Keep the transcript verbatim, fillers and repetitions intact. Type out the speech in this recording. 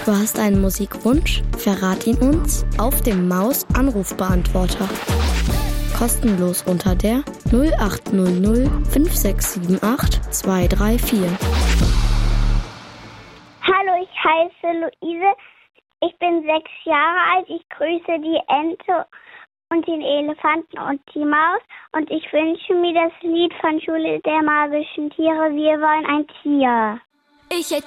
Du hast einen Musikwunsch? Verrat ihn uns auf dem Maus-Anrufbeantworter. Kostenlos unter der null acht null null fünf sechs sieben acht zwei drei vier. Hallo, ich heiße Luise. Ich bin sechs Jahre alt. Ich grüße die Ente und den Elefanten und die Maus. Und ich wünsche mir das Lied von Schule der magischen Tiere. Wir wollen ein Tier. Ich hätte